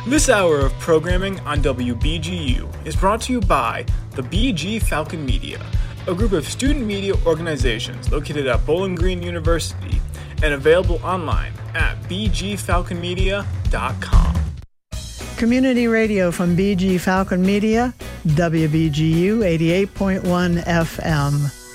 This hour of programming on WBGU is brought to you by the BG Falcon Media, a group of student media organizations located at Bowling Green University and available online at bgfalconmedia.com. Community radio from BG Falcon Media, WBGU 88.1 FM.